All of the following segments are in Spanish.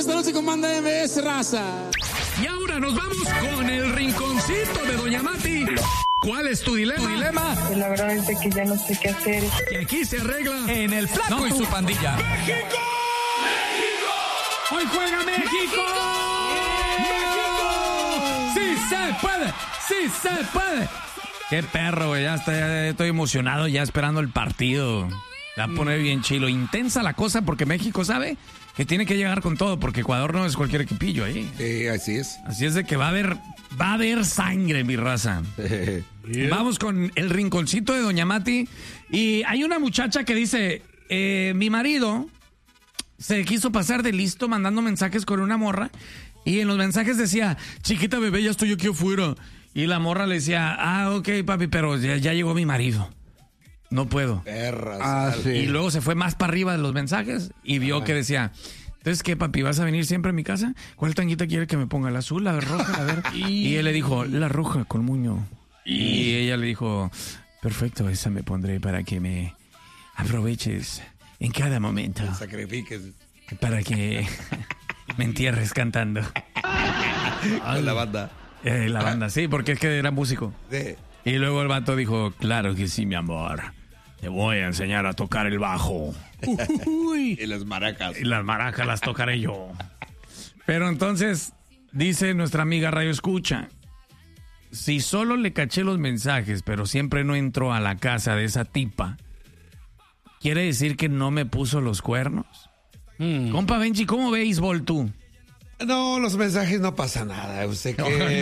esta noche con Banda MBS, raza. Y ahora nos vamos con el rinconcito de Doña Mati. ¿Cuál es tu dilema? La verdad es que ya no sé qué hacer. Que aquí se arregla en El Flaco y su pandilla. ¡México! ¡Hoy juega México! ¡México! ¡Sí se puede! ¡Sí se puede! Qué perro, güey. Ya estoy emocionado, ya esperando el partido. Va a poner bien chilo. Intensa la cosa porque México sabe que tiene que llegar con todo porque Ecuador no es cualquier equipillo ahí. Así es. Así es de que va a haber sangre, mi raza. Vamos con el rinconcito de Doña Mati. Y hay una muchacha que dice, mi marido se quiso pasar de listo mandando mensajes con una morra. Y en los mensajes decía, chiquita bebé, ya estoy aquí afuera. Y la morra le decía, ok, papi, pero ya llegó mi marido. No puedo. Sí. Y luego se fue más para arriba de los mensajes y vio que decía, entonces, ¿qué, papi? ¿Vas a venir siempre a mi casa? ¿Cuál tanguita quiere que me ponga? ¿La azul, la roja, la verde? Y él le dijo, la roja con muño. Y ella le dijo, perfecto, esa me pondré para que me aproveches en cada momento. Sacrifiques. Para que me entierres cantando. Con la banda. La banda, sí, porque es que era músico. Sí. Y luego el vato dijo, claro que sí, mi amor. Te voy a enseñar a tocar el bajo. Y las maracas. Y las maracas las tocaré yo. Pero entonces, dice nuestra amiga Radio Escucha, si solo le caché los mensajes, pero siempre no entró a la casa de esa tipa, ¿quiere decir que no me puso los cuernos? Compa Benji, ¿cómo béisbol tú? No, los mensajes no pasa nada. Usted que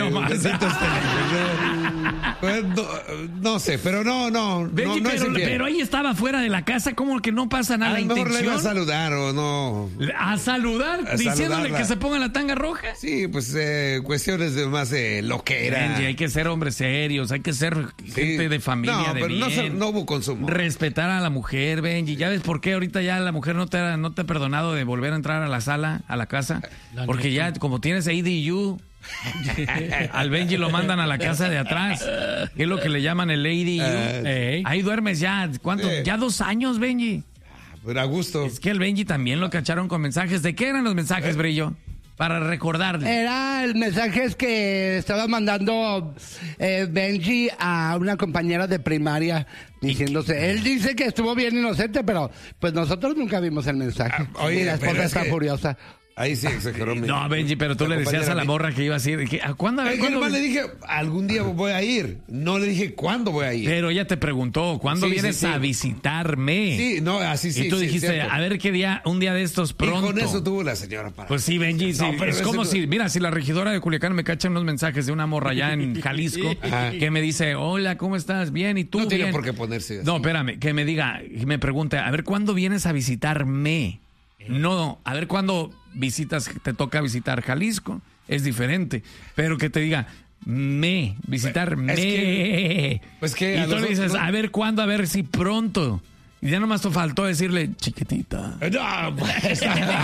no sé, pero no. Benji, no pero ahí estaba fuera de la casa, ¿cómo que no pasa nada? A lo mejor le iba a saludar o no. ¿A saludar? ¿Diciéndole que se ponga la tanga roja? Sí, pues cuestiones de más loquera. Benji, hay que ser hombres serios, hay que ser gente de familia, de bien. No hubo consumo. Respetar a la mujer, Benji. ¿Ya ves por qué ahorita ya la mujer no te ha perdonado de volver a entrar a la sala, a la casa? Porque ya, como tienes ADU, al Benji lo mandan a la casa de atrás, que es lo que le llaman el ADU. Ahí duermes ya, ¿cuánto? Ya 2 años, Benji. Pero a gusto. Es que el Benji también lo cacharon con mensajes. ¿De qué eran los mensajes, Brillo? Para recordarle. Era el mensaje que estaba mandando Benji a una compañera de primaria diciéndose, él dice que estuvo bien inocente, pero pues nosotros nunca vimos el mensaje. Oye, y la esposa está furiosa. Ahí sí exageró. No, Benji, pero tú le decías a la morra que iba a ir. ¿Cuándo? Le dije, algún día voy a ir. No le dije cuándo voy a ir. Pero ella te preguntó, ¿cuándo vienes a visitarme? Sí, no, así sí. Y tú dijiste, cierto. A ver qué día, un día de estos pronto. Y con eso tuvo la señora para. Pues sí, Benji, sí. No, es como si, mira, si la regidora de Culiacán me cacha unos mensajes de una morra allá en Jalisco que me dice, hola, ¿cómo estás? Bien, ¿y tú? No tiene bien. por qué ponerse así. No, espérame, que me diga, me pregunte, a ver, ¿cuándo vienes a visitarme? No, a ver cuándo te toca visitar Jalisco, es diferente, pero que te diga, visitarme. Y tú le dices, a ver cuándo, a ver si pronto. Y ya nomás te faltó decirle, chiquitita. No, pues,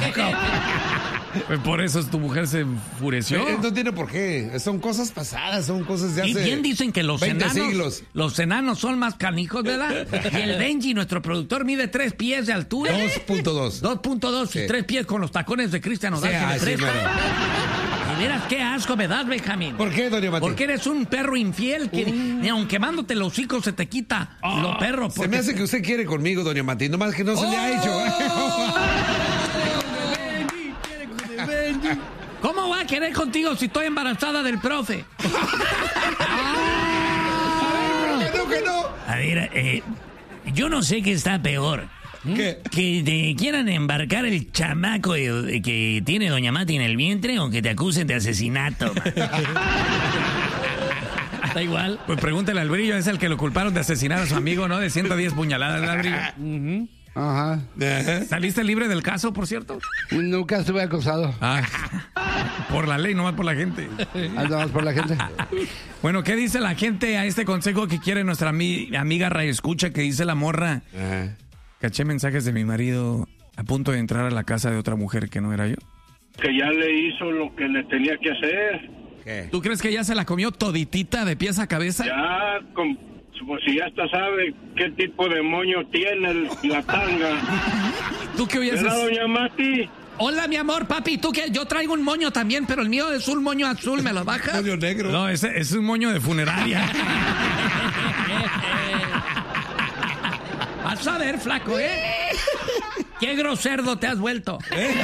pues por eso tu mujer se enfureció. No tiene por qué. Son cosas pasadas, son cosas de hace. Y bien dicen que los 20 enanos, siglos. Los enanos son más canijos, ¿verdad? Y el Benji, nuestro productor, mide 3 pies de altura. 2.2. 2.2 y 3 pies con los tacones de Cristian Odal. Y miras qué asco me das, Benjamín. ¿Por qué, doña Mati? Porque eres un perro infiel que ni aun quemándote los hocicos se te quita lo perro. Se me hace que usted quiere conmigo, doña Mati, nomás que no se le ha hecho. ¿Cómo va a querer contigo si estoy embarazada del profe? Que no. A ver, yo no sé qué está peor. ¿Qué? Que te quieran embarcar el chamaco que tiene doña Mati en el vientre o que te acusen de asesinato. ¿Está igual? Pues pregúntale al Brillo, es el que lo culparon de asesinar a su amigo, ¿no? De 110 puñaladas, ¿verdad, Brillo? Ajá. ¿Saliste libre del caso, por cierto? Nunca estuve acosado. Por la ley, nomás por la gente. Nomás por la gente. Bueno, ¿qué dice la gente a este consejo que quiere nuestra amiga Radio Escucha, que dice la morra? Caché mensajes de mi marido a punto de entrar a la casa de otra mujer que no era yo. Que ya le hizo lo que le tenía que hacer. ¿Qué? ¿Tú crees que ya se la comió toditita de pies a cabeza? Ya, pues si ya hasta sabe qué tipo de moño tiene la tanga. ¿Tú qué oyes? ¿Verdad, doña Mati? Hola, mi amor, papi, ¿tú qué? Yo traigo un moño también, pero el mío es un moño azul, ¿me lo bajas? Moño negro. No, ese es un moño de funeraria. Vas a ver, flaco, ¿eh? Qué groserdo te has vuelto.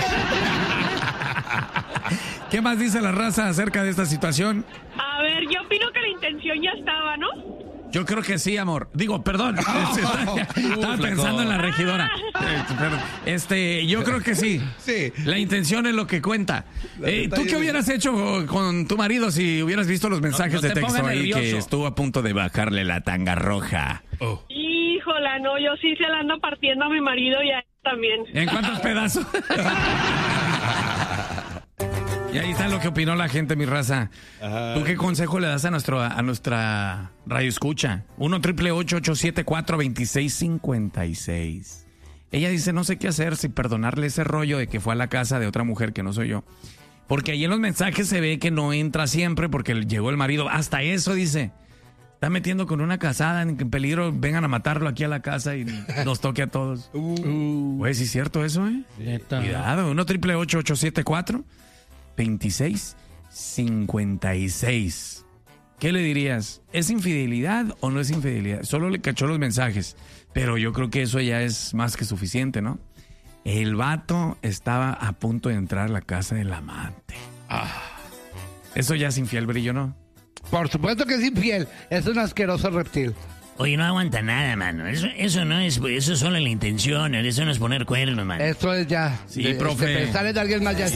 ¿Qué más dice la raza acerca de esta situación? A ver, yo opino que la intención ya estaba, ¿no? Yo creo que sí, amor. Digo, perdón. Estaba pensando en la regidora. Yo creo que sí. Sí. La intención es lo que cuenta. ¿Tú qué hubieras hecho con tu marido si hubieras visto los mensajes de texto ahí que estuvo a punto de bajarle la tanga roja? Híjola, no, yo sí se la ando partiendo a mi marido y a él también. ¿En cuántos pedazos? Y ahí está lo que opinó la gente, mi raza. Ajá. ¿Tú qué consejo le das a nuestra radio escucha? 1-888-874-2656. Ella dice, no sé qué hacer, si perdonarle ese rollo de que fue a la casa de otra mujer que no soy yo. Porque ahí en los mensajes se ve que no entra siempre porque llegó el marido. Hasta eso dice, está metiendo con una casada en peligro, vengan a matarlo aquí a la casa y nos toque a todos. Pues sí es cierto eso, ¿eh? Cuidado, 1-888-874-2656. ¿Qué le dirías? ¿Es infidelidad o no es infidelidad? Solo le cachó los mensajes, pero yo creo que eso ya es más que suficiente, ¿no? El vato estaba a punto de entrar a la casa del amante. Eso ya es infiel, Brillo, ¿no? Por supuesto que es infiel. Es un asqueroso reptil. Oye, no aguanta nada, mano. Eso no es, eso es solo la intención. Eso no es poner cuernos, mano. Eso es ya. Sí, profe. Pensar en alguien más ya.